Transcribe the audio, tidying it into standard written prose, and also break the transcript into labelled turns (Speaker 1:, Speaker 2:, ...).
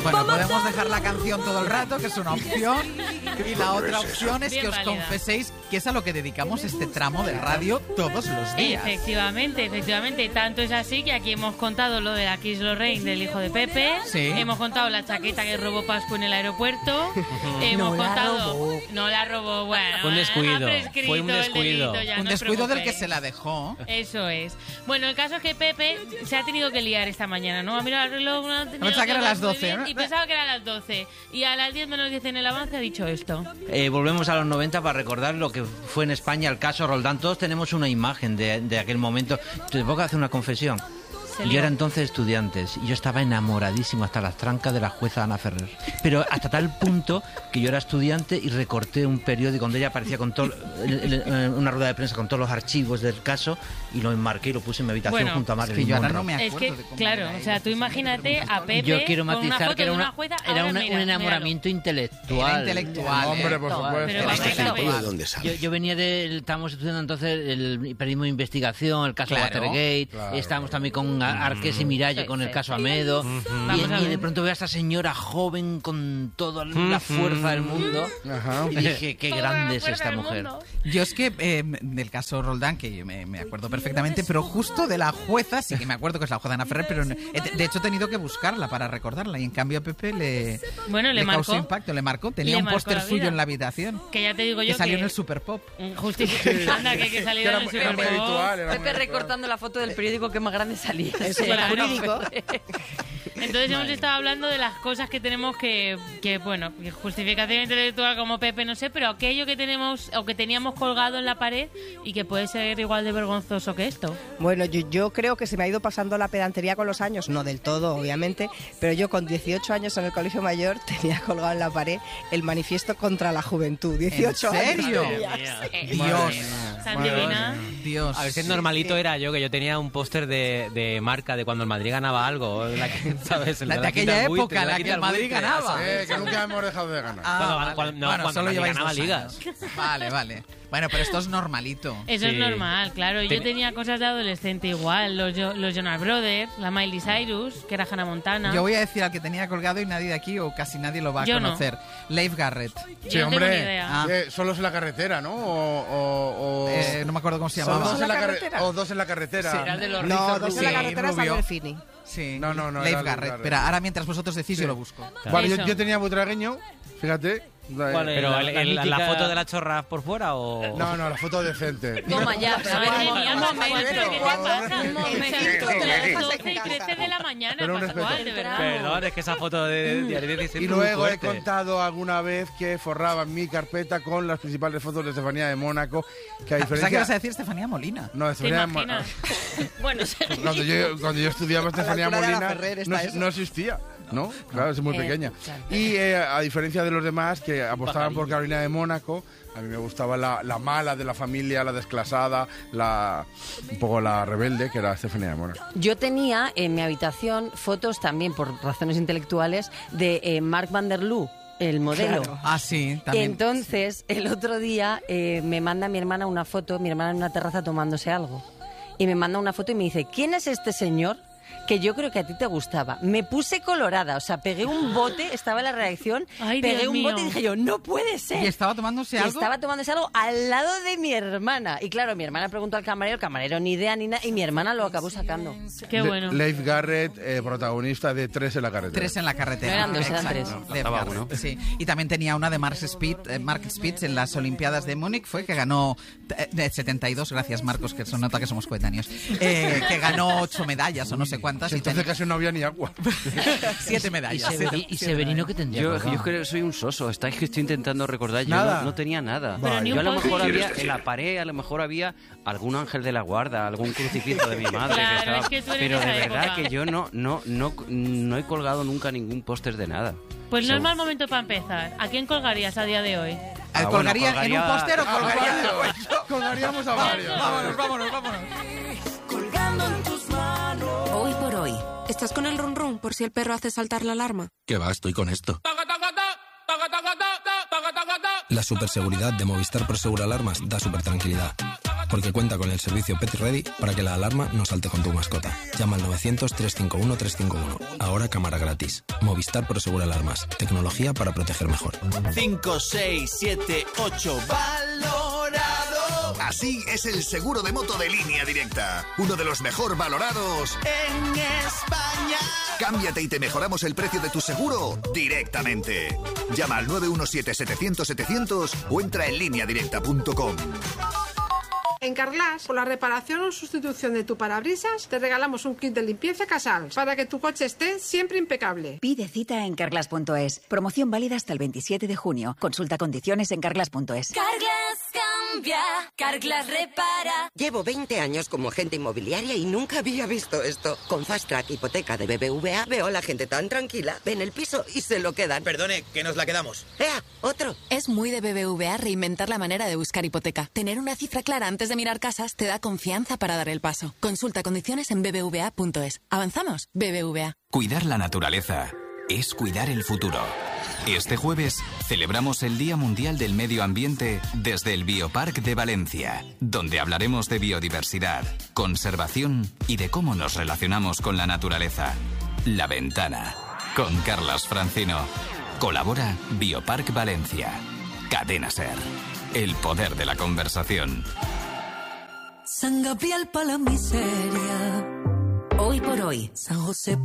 Speaker 1: Bueno, podemos dejar la canción todo el rato, que es una opción, y la otra opción es que os confeséis que es a lo que dedicamos este tramo de radio todos los días.
Speaker 2: Efectivamente. Tanto es así que aquí hemos contado lo de la Kiss Lorraine del hijo de Pepe.
Speaker 1: Sí.
Speaker 2: Hemos contado la chaqueta que robó Pascu en el aeropuerto. Hemos contado... No la robó, bueno.
Speaker 3: Fue un descuido.
Speaker 2: Fue un descuido.
Speaker 1: Un descuido del que se la dejó.
Speaker 2: Eso es. Bueno, el caso es que Pepe se ha tenido que liar esta mañana, ¿no? Ha mirado el reloj,
Speaker 1: Pensaba que eran las 12, ¿no?
Speaker 2: Y pensaba que eran las 12. Y a las 10 menos 10 en el avance ha dicho esto.
Speaker 3: Volvemos a los 90 para recordar lo que fue en España el caso Roldán. Todos tenemos una imagen de aquel momento. Te puedo hacer una confesión. Yo era entonces estudiante y yo estaba enamoradísimo hasta las trancas de la jueza Ana Ferrer. Pero hasta tal punto que yo era estudiante y recorté un periódico donde ella aparecía con todo, una rueda de prensa con todos los archivos del caso y lo enmarqué y lo puse en mi habitación junto a Marilyn
Speaker 1: yo ahora
Speaker 3: Monroe.
Speaker 1: no me acuerdo
Speaker 2: es que, claro, o sea, tú imagínate a Pepe
Speaker 3: yo quiero
Speaker 2: con una
Speaker 3: matizar
Speaker 2: foto
Speaker 3: que era
Speaker 2: de una jueza.
Speaker 3: era
Speaker 2: Ahora
Speaker 3: un enamoramiento intelectual.
Speaker 1: Era intelectual.
Speaker 4: Hombre, por supuesto.
Speaker 2: Pero vamos a ver.
Speaker 5: ¿De dónde sale?
Speaker 3: Yo venía estábamos estudiando entonces el periodismo de investigación, el caso Watergate, estábamos también con Arqués y Miralles con el caso Amedo, y de pronto veo a esta señora joven con toda la fuerza del mundo, y dije, qué grande es esta mujer.
Speaker 1: Yo es que del caso Roldán, que yo me acuerdo perfectamente, pero justo de la jueza, sí que me acuerdo que es la jueza Ana Ferrer, pero de hecho he tenido que buscarla para recordarla, y en cambio a Pepe le causó impacto, le marcó, tenía un póster suyo en la habitación,
Speaker 2: que ya te digo yo
Speaker 1: que salió en el Super Pop.
Speaker 2: Anda, que salió en el Super Pop.
Speaker 6: Pepe recortando la foto del periódico que más grande salía.
Speaker 2: Eso era jurídico. Entonces hemos estado hablando de las cosas que tenemos que bueno, justificación intelectual como Pepe, no sé, pero aquello que tenemos o que teníamos colgado en la pared y que puede ser igual de vergonzoso que esto.
Speaker 7: Bueno, yo creo que se me ha ido pasando la pedantería con los años, no del todo, obviamente, pero yo con 18 años en el Colegio Mayor tenía colgado en la pared el manifiesto contra la juventud. 18
Speaker 1: ¿En serio?
Speaker 7: Dios.
Speaker 1: Dios.
Speaker 8: A veces normalito era yo, que yo tenía un póster de marca de cuando el Madrid ganaba algo, ¿sabes?
Speaker 1: De aquella época, la que el Madrid ganaba.
Speaker 4: Que nunca hemos dejado de ganar.
Speaker 8: Cuando
Speaker 1: solo lleváis
Speaker 8: ganaba ligas.
Speaker 1: Vale. Bueno, pero esto es normalito.
Speaker 2: Eso es normal, claro. Yo tenía cosas de adolescente igual. Los Jonas Brothers, la Miley Cyrus, que era Hannah Montana.
Speaker 1: Yo voy a decir al que tenía colgado y nadie de aquí o casi nadie lo va a conocer. No. Leif Garrett.
Speaker 4: Sí, hombre. Solo es en la carretera, ¿no?
Speaker 1: No me acuerdo cómo se llamaba.
Speaker 4: Dos en la carretera. O Dos en la carretera.
Speaker 1: Sí.
Speaker 7: No, Dos en la carretera es Albert Finney.
Speaker 1: Sí.
Speaker 4: No.
Speaker 1: Leif Garrett. Espera, ahora mientras vosotros decís yo lo busco.
Speaker 4: Vale, yo tenía butragueño, fíjate.
Speaker 8: Pero la foto de la chorra por fuera o...
Speaker 4: No, la foto decente.
Speaker 6: Toma ya, pero a ver,
Speaker 2: genial momento. ¿Qué te pasa?
Speaker 6: Un momentito.
Speaker 2: 12 y 13 de la mañana, Pascual, de verdad.
Speaker 8: Perdón, es que esa foto de Diario 16.
Speaker 4: Y luego he contado alguna vez que forraba mi carpeta con las principales fotos de Estefanía de Mónaco, que a diferencia...
Speaker 1: ¿Qué vas a decir Estefanía Molina?
Speaker 4: No, Estefanía de Mónaco.
Speaker 6: Bueno,
Speaker 4: cuando yo estudiaba Estefanía Molina no existía. ¿No? Claro, es muy pequeña.
Speaker 6: Claro.
Speaker 4: Y a diferencia de los demás que apostaban por Carolina de Mónaco, a mí me gustaba la mala de la familia, la desclasada, un poco la rebelde, que era Estefanía de Mónaco.
Speaker 6: Yo tenía en mi habitación fotos también, por razones intelectuales, de Mark van der Loo, el modelo.
Speaker 1: Claro. Ah, sí, también.
Speaker 6: Entonces, el otro día me manda mi hermana una foto, mi hermana en una terraza tomándose algo. Y me manda una foto y me dice, ¿quién es este señor? Que yo creo que a ti te gustaba. Me puse colorada, o sea, pegué un bote, estaba en la redacción, pegué un bote y dije yo, no puede ser.
Speaker 1: ¿Y estaba tomándose algo?
Speaker 6: Estaba tomándose algo al lado de mi hermana. Y claro, mi hermana preguntó al camarero, el camarero ni idea ni nada, y mi hermana lo acabó sacando.
Speaker 2: Qué bueno.
Speaker 4: Leif Garrett, protagonista de Tres en la carretera.
Speaker 1: Tres en la carretera.
Speaker 6: Eran dos, eran tres.
Speaker 1: Leif Garrett, sí. Y también tenía una de Mark Spitz en las Olimpiadas de Múnich, que ganó 72, gracias Marcos, que se nota que somos coetáneos, que ganó 8 medallas o no sé cuántas.
Speaker 4: Entonces casi no había ni agua.
Speaker 1: 7 medallas.
Speaker 3: ¿Y Severino qué tendría?
Speaker 5: Yo creo que soy un soso. Estáis que estoy intentando recordar. Yo no tenía nada.
Speaker 4: Vale.
Speaker 5: Yo a lo mejor había, en la pared, a lo mejor había algún ángel de la guarda, algún crucifijo de mi madre.
Speaker 2: Claro,
Speaker 5: que estaba...
Speaker 2: es que tú eres
Speaker 5: Pero
Speaker 2: de
Speaker 5: de
Speaker 2: esa
Speaker 5: verdad
Speaker 2: época.
Speaker 5: que yo no he colgado nunca ningún póster de nada.
Speaker 2: Pues no es mal momento para empezar. ¿A quién colgarías a día de hoy?
Speaker 1: ¿Colgaría en un póster o colgaría?
Speaker 4: Colgaríamos a varios.
Speaker 1: Vámonos.
Speaker 9: Colgando en tus manos.
Speaker 10: Hoy por hoy. ¿Estás con el run run por si el perro hace saltar la alarma?
Speaker 11: ¿Qué va? Estoy con esto. La superseguridad de Movistar Prosegur Alarmas da super tranquilidad. porque cuenta con el servicio Pet Ready para que la alarma no salte con tu mascota. Llama al 900-351-351. Ahora cámara gratis. Movistar Prosegura Alarmas. Tecnología para proteger mejor.
Speaker 12: 5, 6, 7, 8, valorado. Así es el seguro de moto de Línea Directa. Uno de los mejor valorados en España. Cámbiate y te mejoramos el precio de tu seguro directamente. Llama al 917-700-700 o entra en lineadirecta.com.
Speaker 13: En Carglass, por la reparación o sustitución de tu parabrisas, te regalamos un kit de limpieza Casals para que tu coche esté siempre impecable.
Speaker 14: Pide cita en carglass.es. Promoción válida hasta el 27 de junio. Consulta condiciones en carglass.es.
Speaker 15: Carglass cambia, Carglass repara.
Speaker 16: Llevo 20 años como agente inmobiliaria y nunca había visto esto. Con Fast Track Hipoteca de BBVA veo a la gente tan tranquila. Ven el piso y se lo quedan.
Speaker 17: Perdone, que nos la quedamos.
Speaker 16: ¡Ea! ¡Otro!
Speaker 18: Es muy de BBVA reinventar la manera de buscar hipoteca. Tener una cifra clara antes de mirar casas te da confianza para dar el paso. Consulta condiciones en bbva.es. ¿Avanzamos? BBVA.
Speaker 19: Cuidar la naturaleza es cuidar el futuro. Este jueves celebramos el Día Mundial del Medio Ambiente desde el Bioparc de Valencia, donde hablaremos de biodiversidad, conservación y de cómo nos relacionamos con la naturaleza. La Ventana, con Carlas Francino. Colabora Bioparc Valencia. Cadena SER. El poder de la conversación.
Speaker 9: San Gabriel para la miseria.
Speaker 18: Hoy por hoy.
Speaker 9: San José